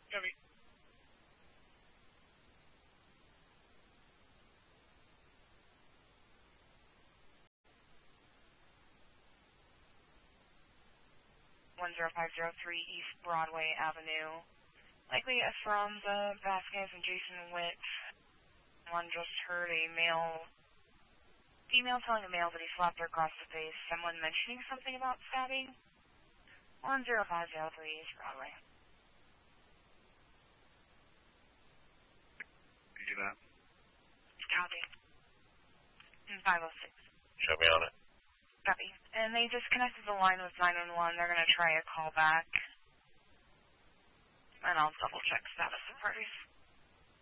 Copy. East Broadway Avenue. Likely from the Vasquez and Jason Witt. One just heard a female telling a male that he slapped her across the face. Someone mentioning something about stabbing. 10503 East Broadway. Do that. Copy. 506. Show me on it. Copy. And they disconnected the line with 911. They're going to try a call back. And I'll double check status of parties.